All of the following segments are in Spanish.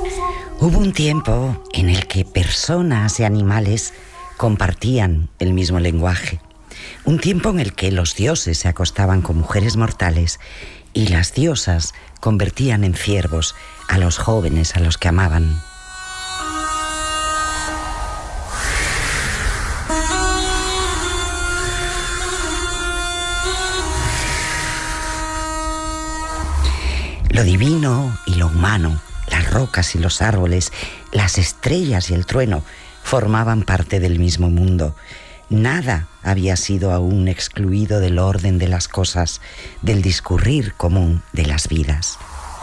Hubo un tiempo en el que personas y animales compartían el mismo lenguaje. Un tiempo en el que los dioses se acostaban con mujeres mortales y las diosas convertían en ciervos a los jóvenes a los que amaban. Lo divino y lo humano, las rocas y los árboles, las estrellas y el trueno formaban parte del mismo mundo. Nada había sido aún excluido del orden de las cosas, del discurrir común de las vidas.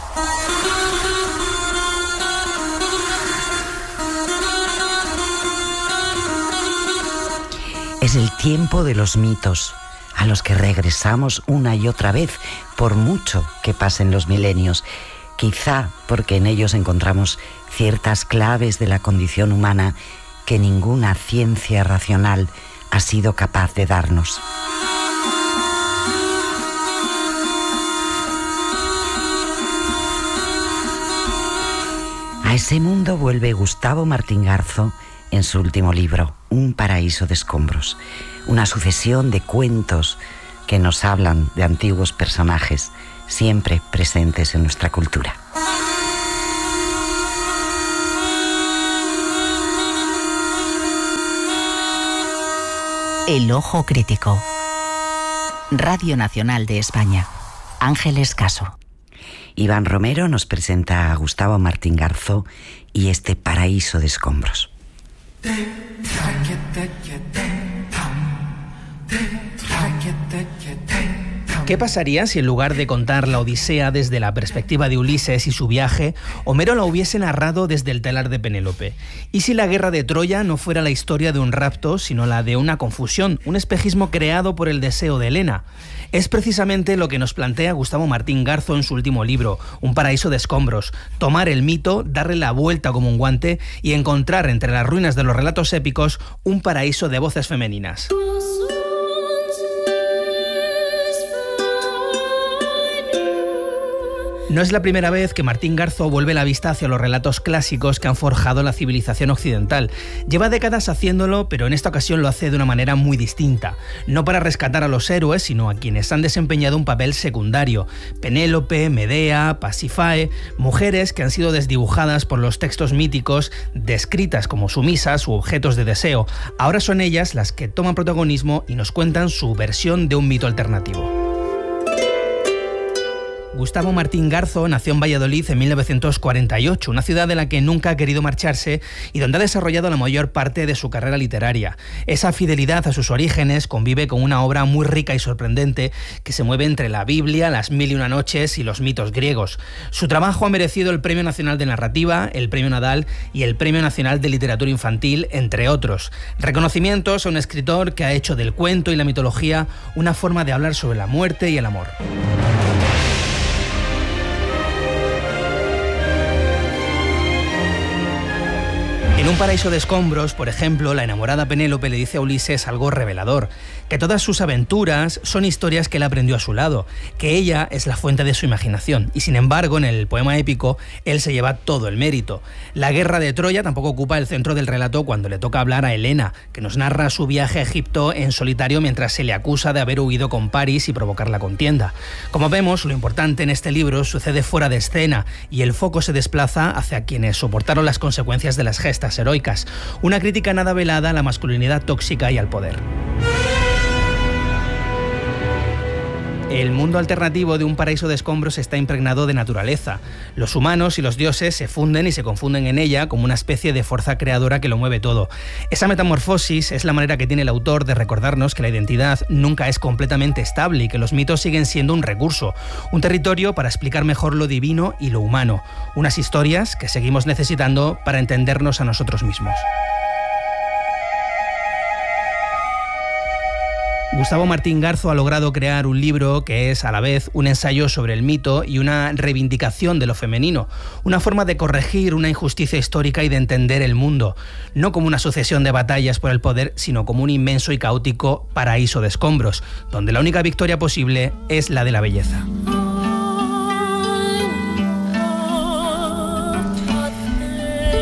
Es el tiempo de los mitos, a los que regresamos una y otra vez, por mucho que pasen los milenios, quizá porque en ellos encontramos ciertas claves de la condición humana que ninguna ciencia racional ha sido capaz de darnos. A ese mundo vuelve Gustavo Martín Garzo en su último libro, Un paraíso de escombros, una sucesión de cuentos que nos hablan de antiguos personajes siempre presentes en nuestra cultura. El ojo crítico. Radio Nacional de España. Ángeles Caso. Iván Romero nos presenta a Gustavo Martín Garzo y este paraíso de escombros. ¿Qué pasaría si en lugar de contar la Odisea desde la perspectiva de Ulises y su viaje, Homero la hubiese narrado desde el telar de Penélope? ¿Y si la guerra de Troya no fuera la historia de un rapto, sino la de una confusión, un espejismo creado por el deseo de Helena? Es precisamente lo que nos plantea Gustavo Martín Garzo en su último libro, Un paraíso de escombros: tomar el mito, darle la vuelta como un guante y encontrar entre las ruinas de los relatos épicos un paraíso de voces femeninas. No es la primera vez que Martín Garzo vuelve la vista hacia los relatos clásicos que han forjado la civilización occidental. Lleva décadas haciéndolo, pero en esta ocasión lo hace de una manera muy distinta. No para rescatar a los héroes, sino a quienes han desempeñado un papel secundario. Penélope, Medea, Pasífae, mujeres que han sido desdibujadas por los textos míticos, descritas como sumisas u objetos de deseo. Ahora son ellas las que toman protagonismo y nos cuentan su versión de un mito alternativo. Gustavo Martín Garzo nació en Valladolid en 1948, una ciudad de la que nunca ha querido marcharse y donde ha desarrollado la mayor parte de su carrera literaria. Esa fidelidad a sus orígenes convive con una obra muy rica y sorprendente que se mueve entre la Biblia, las Mil y una noches y los mitos griegos. Su trabajo ha merecido el Premio Nacional de Narrativa, el Premio Nadal y el Premio Nacional de Literatura Infantil, entre otros. Reconocimientos a un escritor que ha hecho del cuento y la mitología una forma de hablar sobre la muerte y el amor. En Un paraíso de escombros, por ejemplo, la enamorada Penélope le dice a Ulises algo revelador: que todas sus aventuras son historias que él aprendió a su lado, que ella es la fuente de su imaginación, y sin embargo, en el poema épico, él se lleva todo el mérito. La guerra de Troya tampoco ocupa el centro del relato cuando le toca hablar a Helena, que nos narra su viaje a Egipto en solitario mientras se le acusa de haber huido con París y provocar la contienda. Como vemos, lo importante en este libro sucede fuera de escena y el foco se desplaza hacia quienes soportaron las consecuencias de las gestas heroicas. Una crítica nada velada a la masculinidad tóxica y al poder. El mundo alternativo de Un paraíso de escombros está impregnado de naturaleza. Los humanos y los dioses se funden y se confunden en ella como una especie de fuerza creadora que lo mueve todo. Esa metamorfosis es la manera que tiene el autor de recordarnos que la identidad nunca es completamente estable y que los mitos siguen siendo un recurso, un territorio para explicar mejor lo divino y lo humano, unas historias que seguimos necesitando para entendernos a nosotros mismos. Gustavo Martín Garzo ha logrado crear un libro que es a la vez un ensayo sobre el mito y una reivindicación de lo femenino, una forma de corregir una injusticia histórica y de entender el mundo, no como una sucesión de batallas por el poder, sino como un inmenso y caótico paraíso de escombros, donde la única victoria posible es la de la belleza.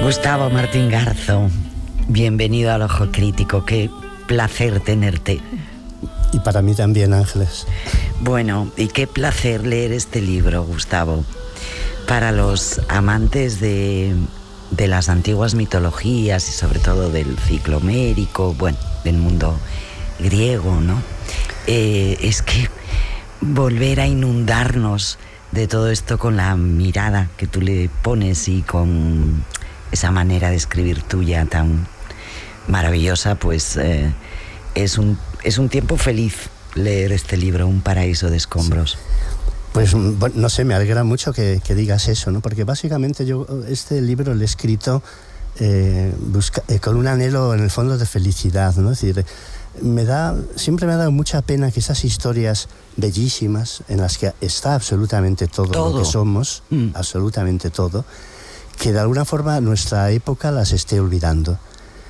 Gustavo Martín Garzo, bienvenido al Ojo Crítico, qué placer tenerte. Y para mí también, Ángeles. Bueno, y qué placer leer este libro, Gustavo. Para los amantes de las antiguas mitologías y sobre todo del ciclo homérico, bueno, del mundo griego, ¿no? Es que volver a inundarnos de todo esto con la mirada que tú le pones y con esa manera de escribir tuya tan maravillosa, pues es un tiempo feliz leer este libro, Un paraíso de escombros. Sí. Pues bueno, no sé, me alegra mucho que digas eso, ¿no? Porque básicamente yo este libro lo he escrito con un anhelo en el fondo de felicidad, ¿no? Es decir, siempre me ha dado mucha pena que esas historias bellísimas en las que está absolutamente todo lo que somos, absolutamente todo, que de alguna forma nuestra época las esté olvidando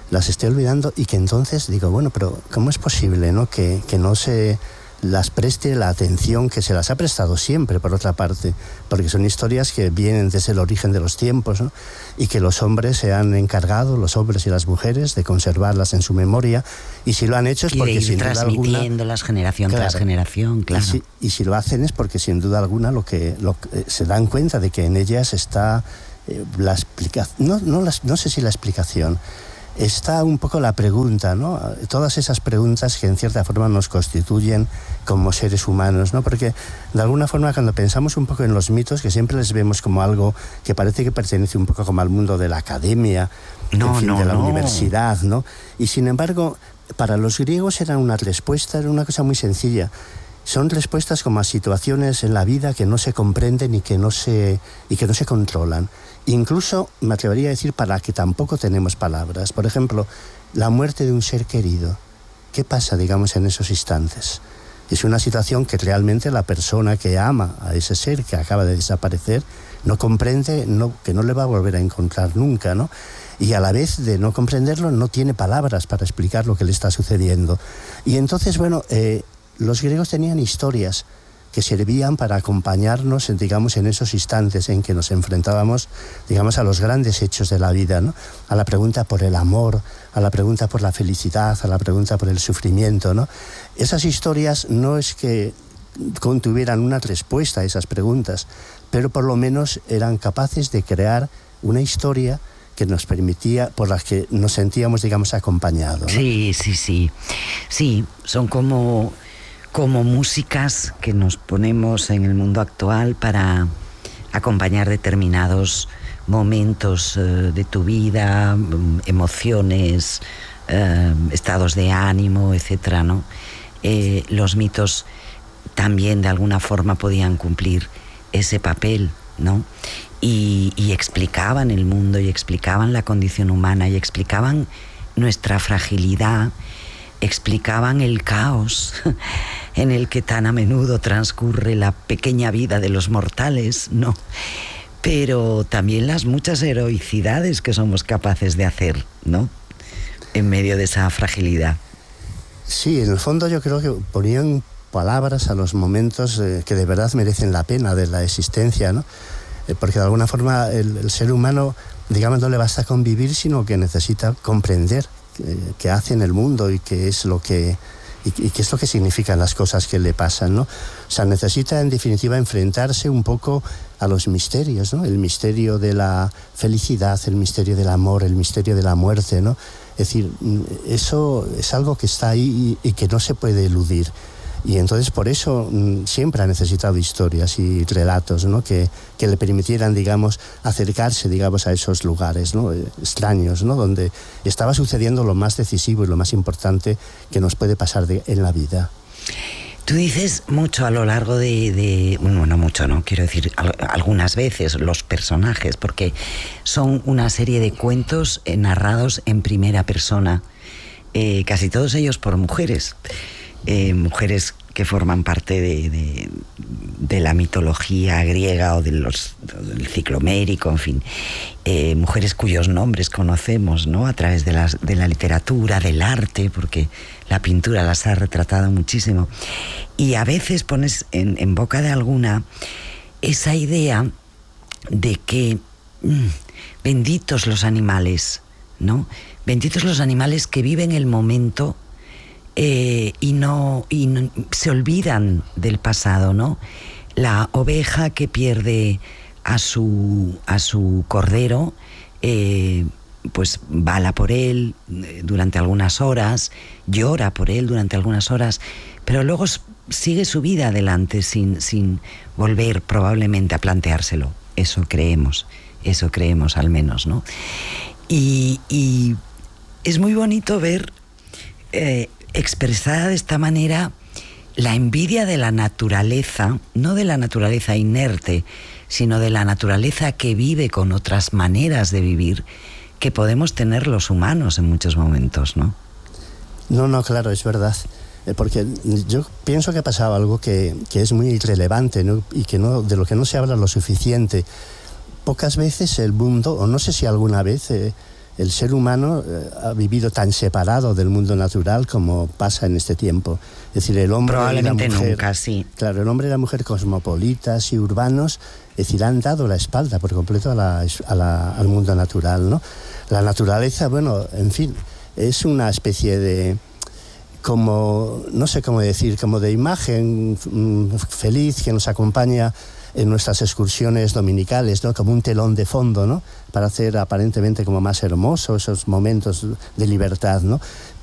y que entonces digo, bueno, pero ¿cómo es posible, no? Que no se las preste la atención que se las ha prestado siempre, por otra parte, porque son historias que vienen desde el origen de los tiempos, ¿no? Y que los hombres se han encargado, los hombres y las mujeres, de conservarlas en su memoria, y si lo han hecho es porque y sin duda alguna, transmitiéndolas generación tras generación, claro. Y si lo hacen es porque sin duda alguna lo que se dan cuenta de que en ellas está la explicación, no sé si la explicación, está un poco la pregunta, ¿no? Todas esas preguntas que en cierta forma nos constituyen como seres humanos, ¿no? Porque de alguna forma cuando pensamos un poco en los mitos, que siempre les vemos como algo que parece que pertenece un poco como al mundo de la academia, de la universidad, ¿no? Y sin embargo, para los griegos era una una cosa muy sencilla. Son respuestas como a situaciones en la vida que no se comprenden y que no se controlan. Incluso, me atrevería a decir, para que tampoco tenemos palabras. Por ejemplo, la muerte de un ser querido. ¿Qué pasa, digamos, en esos instantes? Es una situación que realmente la persona que ama a ese ser que acaba de desaparecer no comprende, que no le va a volver a encontrar nunca, ¿no? Y a la vez de no comprenderlo, no tiene palabras para explicar lo que le está sucediendo. Y entonces, bueno, los griegos tenían historias que servían para acompañarnos, digamos, en esos instantes en que nos enfrentábamos, digamos, a los grandes hechos de la vida, ¿no? A la pregunta por el amor, a la pregunta por la felicidad, a la pregunta por el sufrimiento, ¿no? Esas historias no es que contuvieran una respuesta a esas preguntas, pero por lo menos eran capaces de crear una historia que nos permitía, por las que nos sentíamos, digamos, acompañados, ¿no? Sí, son como músicas que nos ponemos en el mundo actual para acompañar determinados momentos de tu vida, emociones, estados de ánimo, etcétera, ¿no? Los mitos también de alguna forma podían cumplir ese papel, ¿no? Y explicaban el mundo, y explicaban la condición humana, y explicaban nuestra fragilidad, explicaban el caos en el que tan a menudo transcurre la pequeña vida de los mortales, ¿no? Pero también las muchas heroicidades que somos capaces de hacer, ¿no? En medio de esa fragilidad. Sí, en el fondo yo creo que ponían palabras a los momentos que de verdad merecen la pena de la existencia, ¿no? Porque de alguna forma el ser humano, digamos, no le basta convivir, sino que necesita comprender qué hace en el mundo y qué es lo que significan las cosas que le pasan, ¿no? O sea, necesita en definitiva enfrentarse un poco a los misterios, ¿no? El misterio de la felicidad, el misterio del amor, el misterio de la muerte, ¿no? Es decir, eso es algo que está ahí y que no se puede eludir. Y entonces por eso siempre ha necesitado historias y relatos, ¿no? que le permitieran, digamos, acercarse, digamos, a esos lugares, ¿no? Extraños, ¿no? Donde estaba sucediendo lo más decisivo y lo más importante que nos puede pasar en la vida. Tú dices mucho a lo largo bueno, no mucho, no, quiero decir algunas veces los personajes, porque son una serie de cuentos narrados en primera persona, casi todos ellos por mujeres. Mujeres que forman parte de la mitología griega o del ciclo homérico, en fin, mujeres cuyos nombres conocemos, ¿no? A través de la literatura, del arte, porque la pintura las ha retratado muchísimo. Y a veces pones en boca de alguna esa idea de que benditos los animales, ¿no? Benditos los animales que viven el momento y no se olvidan del pasado, ¿no? La oveja que pierde a su cordero, pues bala por él durante algunas horas, llora por él durante algunas horas, pero luego sigue su vida adelante sin volver probablemente a planteárselo. Eso creemos al menos, ¿no? Y es muy bonito ver expresada de esta manera la envidia de la naturaleza, no de la naturaleza inerte, sino de la naturaleza que vive con otras maneras de vivir que podemos tener los humanos en muchos momentos, ¿no? No, claro, es verdad. Porque yo pienso que ha pasado algo que es muy relevante, ¿no? Y que de lo que no se habla lo suficiente. Pocas veces el mundo, o no sé si alguna vez, el ser humano ha vivido tan separado del mundo natural como pasa en este tiempo. Es decir, el hombre probablemente y la mujer, nunca, sí. Claro, el hombre y la mujer cosmopolitas y urbanos, es decir, han dado la espalda por completo al mundo natural, ¿no? La naturaleza, bueno, en fin, es una especie de, como, no sé cómo decir, como de imagen feliz que nos acompaña en nuestras excursiones dominicales, ¿no? Como un telón de fondo, ¿no? Para hacer aparentemente como más hermosos esos momentos de libertad, ¿no?